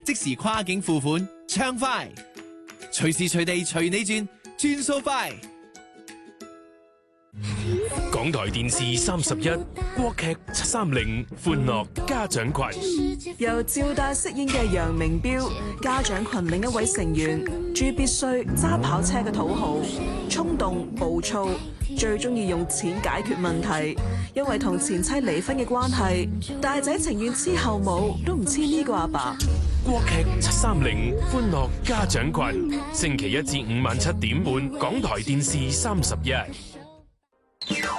即時跨境付款，暢快，隨時隨地隨你轉，轉數快。 港台電視31國劇730歡樂家長群， 由趙大飾演嘅楊明標，家長群另一位成員朱必須揸跑車嘅土豪，衝動暴躁，最中意用錢解決問題。因為同前妻離婚嘅關係，大仔情願黐後母都唔黐呢個阿爸。 國劇730歡樂家長群，星期1至5晚7點半，港台電視31。